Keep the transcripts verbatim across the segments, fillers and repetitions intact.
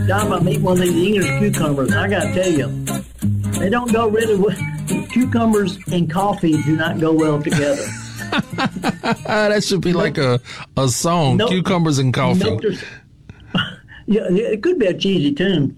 John, I'm eating one of these English cucumbers. I got to tell you, they don't go really well. Cucumbers and coffee do not go well together. That should be nope. like a, a song, nope. Cucumbers and coffee. Nope, yeah, it could be a cheesy tune.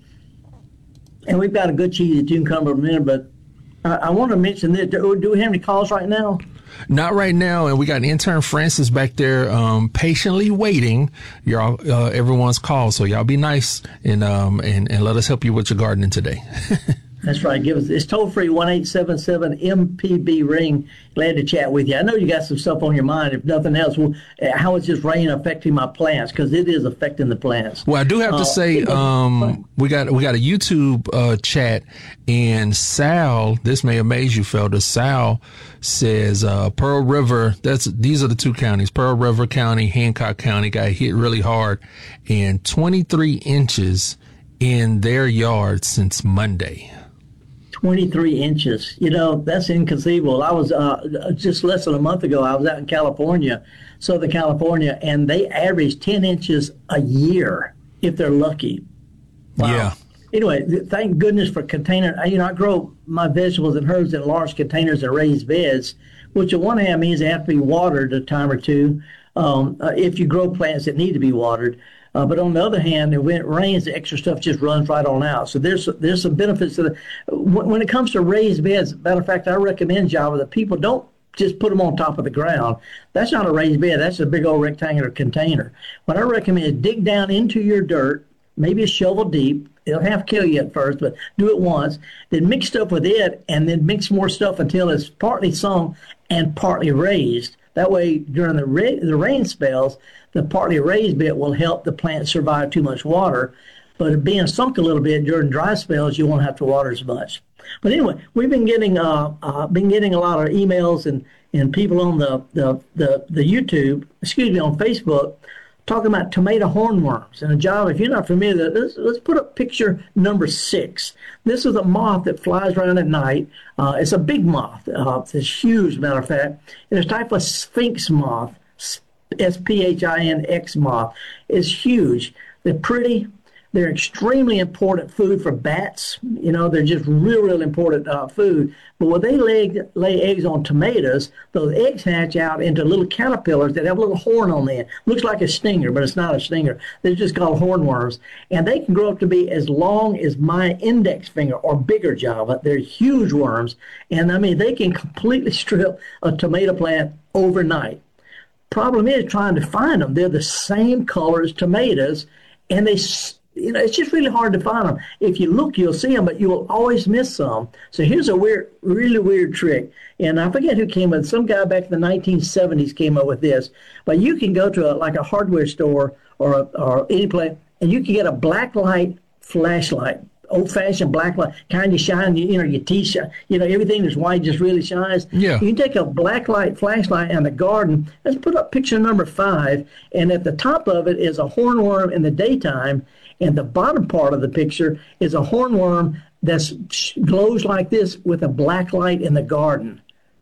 And we've got a good cheesy tune coming up in a minute, but I, I want to mention this. Do, do we have any calls right now? Not right now, and we got intern Francis back there um, patiently waiting y'all uh, everyone's call. So y'all be nice and um and, and let us help you with your gardening today. That's right. Give us it's toll free one eight seven seven M P B ring. Glad to chat with you. I know you got some stuff on your mind. If nothing else, well, how is this rain affecting my plants? Because it is affecting the plants. Well, I do have to uh, say, um, we got we got a YouTube uh, chat, and Sal. This may amaze you, Felder. Sal says uh, Pearl River. That's these are the two counties. Pearl River County, Hancock County got hit really hard, and twenty-three inches in their yard since Monday. twenty-three inches. You know, that's inconceivable. I was uh, just less than a month ago, I was out in California, Southern California, and they average ten inches a year if they're lucky. Wow. Yeah. Anyway, thank goodness for container. You know, I grow my vegetables and herbs in large containers and raised beds, which on one hand means they have to be watered a time or two um, uh, if you grow plants that need to be watered. Uh, but on the other hand, when it rains, the extra stuff just runs right on out. So there's there's some benefits to the. When it comes to raised beds, matter of fact, I recommend, Java, that people don't just put them on top of the ground. That's not a raised bed. That's a big old rectangular container. What I recommend is dig down into your dirt, maybe a shovel deep. It'll have to kill you at first, but do it once. Then mix stuff with it, and then mix more stuff until it's partly sunk and partly raised. That way, during the ra- the rain spells, the partly raised bit will help the plant survive too much water. But being sunk a little bit during dry spells, you won't have to water as much. But anyway, we've been getting uh, uh been getting a lot of emails and, and people on the, the, the, the YouTube, excuse me, on Facebook, talking about tomato hornworms. And John, if you're not familiar, let's, let's put up picture number six. This is a moth that flies around at night. Uh, it's a big moth. Uh, it's huge, matter of fact. And it's a type of sphinx moth, S P H I N X moth. It's huge. They're pretty. They're extremely important food for bats. You know, they're just real, real important uh, food. But when they lay, lay eggs on tomatoes, those eggs hatch out into little caterpillars that have a little horn on the end. Looks like a stinger, but it's not a stinger. They're just called hornworms. And they can grow up to be as long as my index finger or bigger, Java. They're huge worms. And, I mean, they can completely strip a tomato plant overnight. Problem is trying to find them. They're the same color as tomatoes, and they you know, it's just really hard to find them. If you look, you'll see them, but you'll always miss some. So here's a weird, really weird trick. And I forget who came with it. Some guy back in the nineteen seventies came up with this. But you can go to a, like a hardware store or, a, or any place, and you can get a black light flashlight, old-fashioned black light, kind of shine, you, you know, your T-shirt, you know, everything that's white just really shines. Yeah. You can take a black light flashlight in the garden. Let's put up picture number five, and at the top of it is a hornworm in the daytime, and the bottom part of the picture is a hornworm that glows like this with a black light in the garden.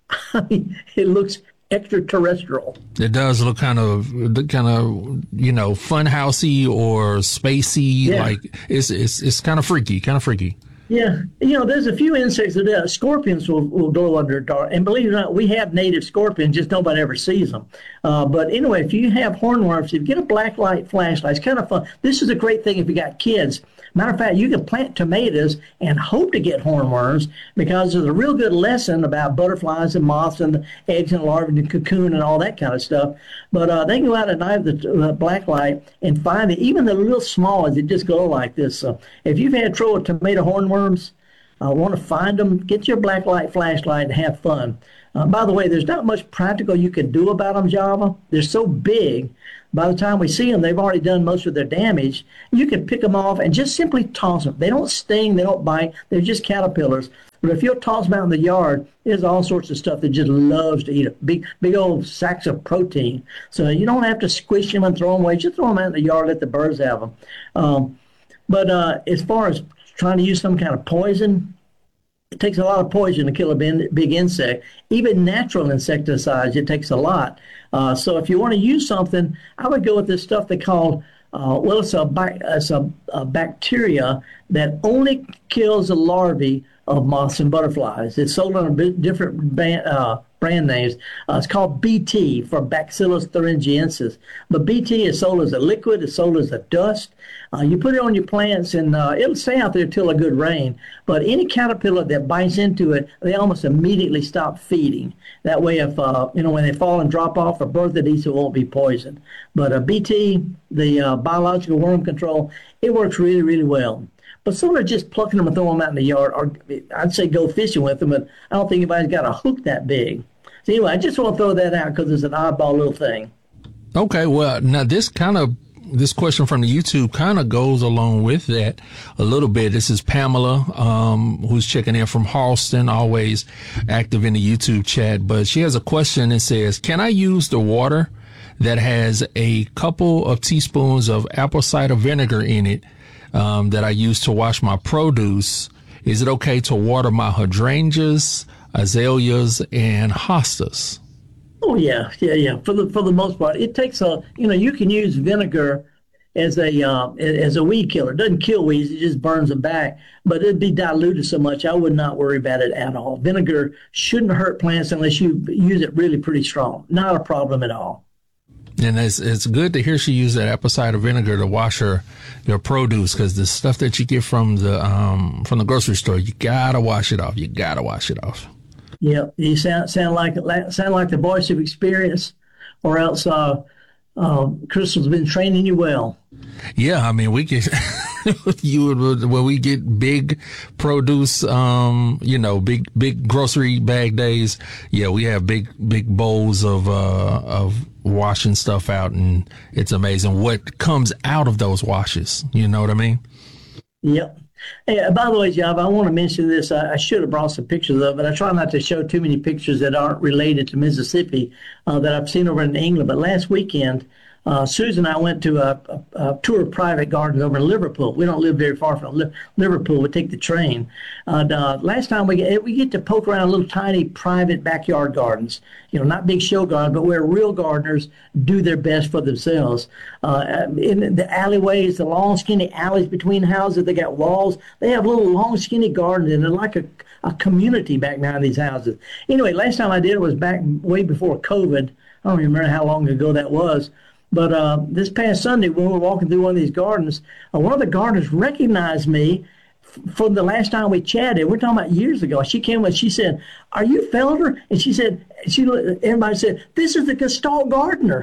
I mean, it looks extraterrestrial. It does look kind of, kind of, you know, funhousey or spacey. Yeah. Like it's it's it's kind of freaky, kind of freaky. Yeah, you know, there's a few insects that uh, scorpions will, will glow under dark. And believe it or not, we have native scorpions, just nobody ever sees them. Uh, but anyway, if you have hornworms, if you get a black light flashlight, it's kind of fun. This is a great thing if you got kids. Matter of fact, you can plant tomatoes and hope to get hornworms because there's a real good lesson about butterflies and moths and the eggs and larvae and cocoon and all that kind of stuff. But uh, they can go out at night with the uh, black light and find it. Even the real small ones, that just glow like this. So if you've had trouble with tomato hornworms, uh, want to find them, get your black light flashlight and have fun. Uh, by the way, there's not much practical you can do about them, Java. They're so big. By the time we see them, they've already done most of their damage. You can pick them off and just simply toss them. They don't sting, they don't bite, they're just caterpillars. But if you'll toss them out in the yard, there's all sorts of stuff that just loves to eat it. Big, big old sacks of protein. So you don't have to squish them and throw them away. Just throw them out in the yard, let the birds have them. Um, but uh, as far as trying to use some kind of poison, it takes a lot of poison to kill a big insect. Even natural insecticides, it takes a lot. Uh, so if you want to use something, I would go with this stuff they call Uh, well, it's a, bac- it's a, a bacteria that only kills the larvae of moths and butterflies. It's sold under bit different brand, uh, brand names. Uh, it's called B T for Bacillus thuringiensis. But B T is sold as a liquid. It's sold as a dust. Uh, you put it on your plants, and uh, it'll stay out there till a good rain. But any caterpillar that bites into it, they almost immediately stop feeding. That way, if uh, you know when they fall and drop off, a bird that eats it won't be poisoned. But uh, B T, the uh, biological worm control, it works really, really well. But sort of just plucking them and throwing them out in the yard, or I'd say go fishing with them, but I don't think anybody's got a hook that big. So anyway, I just want to throw that out because it's an oddball little thing. Okay, well, now this kind of, this question from the YouTube kind of goes along with that a little bit. This is Pamela, um, who's checking in from Halston, always active in the YouTube chat, but she has a question that says, can I use the water that has a couple of teaspoons of apple cider vinegar in it Um, that I use to wash my produce? Is it okay to water my hydrangeas, azaleas, and hostas? Oh yeah, yeah, yeah. For the for the most part, it takes a you know you can use vinegar as a uh, as a weed killer. It doesn't kill weeds; it just burns them back. But it'd be diluted so much, I would not worry about it at all. Vinegar shouldn't hurt plants unless you use it really pretty strong. Not a problem at all. And it's it's good to hear she used that apple cider vinegar to wash her your produce, because the stuff that you get from the um from the grocery store, you gotta wash it off. You gotta wash it off. Yeah, you sound sound like sound like the voice of experience, or else uh, uh, Crystal's been training you well. Yeah, I mean we get you would when we get big produce, um, you know, big big grocery bag days. Yeah, we have big big bowls of uh of washing stuff out, and it's amazing what comes out of those washes. You know what I mean? Yep. Hey, by the way, Job, I want to mention this. I, I should have brought some pictures of it. I try not to show too many pictures that aren't related to Mississippi uh, that I've seen over in England. But last weekend, uh, Susan and I went to a, a, a tour of private gardens over in Liverpool. We don't live very far from Li- Liverpool. We take the train. And, uh, last time we get, we get to poke around little tiny private backyard gardens. You know, not big show gardens, but where real gardeners do their best for themselves. Uh, in the alleyways, the long, skinny alleys between houses, they got walls. They have little, long, skinny gardens, and they're like a, a community back behind these houses. Anyway, last time I did it was back way before COVID. I don't even remember how long ago that was. But uh, this past Sunday, when we were walking through one of these gardens, uh, one of the gardeners recognized me from the last time we chatted. We're talking about years ago. She came and she said, "Are you Felder?" And she said, she everybody said, "This is the Gestalt gardener."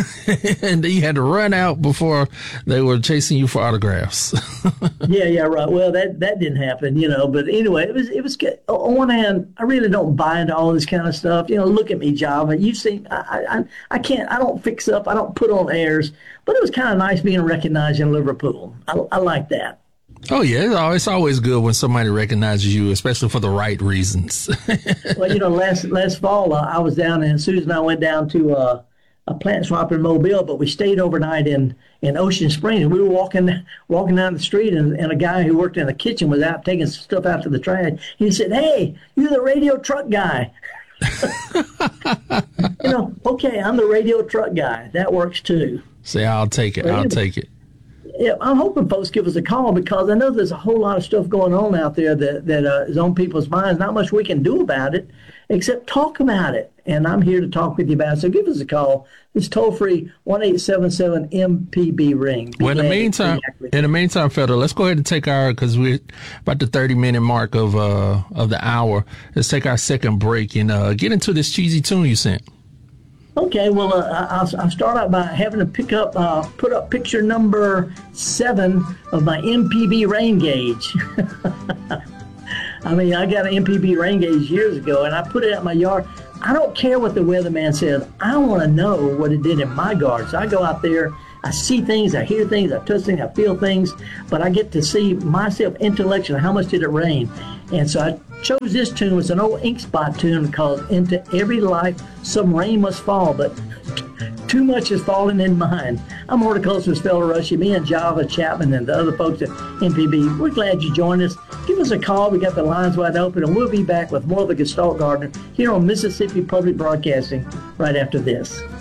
And you had to run out before they were chasing you for autographs. yeah, yeah, right. Well, that that didn't happen, you know. But anyway, it was it was good. On one hand, I really don't buy into all this kind of stuff. You know, look at me, Java. You've seen, I I I can't, I don't fix up, I don't put on airs. But it was kind of nice being recognized in Liverpool. I, I like that. Oh, yeah. It's always, it's always good when somebody recognizes you, especially for the right reasons. Well, you know, last last fall, uh, I was down, and Susan and I went down to uh, a plant swap in Mobile, but we stayed overnight in, in Ocean Springs. We were walking walking down the street, and, and a guy who worked in the kitchen was out taking stuff out to the trash. He said, "Hey, you're the radio truck guy." You know, okay, I'm the radio truck guy. That works, too. Say, I'll take it. I'll take it. Yeah, I'm hoping folks give us a call, because I know there's a whole lot of stuff going on out there that, that uh, is on people's minds. Not much we can do about it except talk about it. And I'm here to talk with you about it. So give us a call. It's toll free, one eight seven seven M P B ring. Well, in the meantime, in the meantime, Felder, let's go ahead and take our, because we're about the thirty minute mark of uh of the hour. Let's take our second break and uh, get into this cheesy tune you sent. Okay, well, uh, I'll, I'll start out by having to pick up, uh, put up picture number seven of my M P B rain gauge. I mean, I got an M P B rain gauge years ago, and I put it out in my yard. I don't care what the weatherman says. I want to know what it did in my garden. So I go out there, I see things, I hear things, I touch things, I feel things, but I get to see myself intellectually, how much did it rain? And so I chose this tune. It's an old Ink Spot tune called "Into Every Life Some Rain Must Fall," but too much is falling in mine. I'm horticulturist Felder Rush, me and Java Chapman and the other folks at M P B. We're glad you joined us. Give us a call. We got the lines wide open, and we'll be back with more of the Gestalt Gardener here on Mississippi Public Broadcasting right after this.